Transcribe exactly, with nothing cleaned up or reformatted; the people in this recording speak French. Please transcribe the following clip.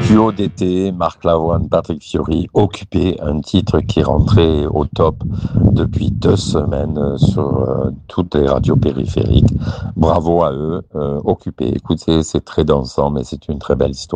Duo d'été, Marc Lavoine, Patrick Fiori, Occupé, un titre qui est rentré au top depuis deux semaines sur euh, toutes les radios périphériques. Bravo à eux, euh, Occupé. Écoutez, c'est très dansant, mais c'est une très belle histoire.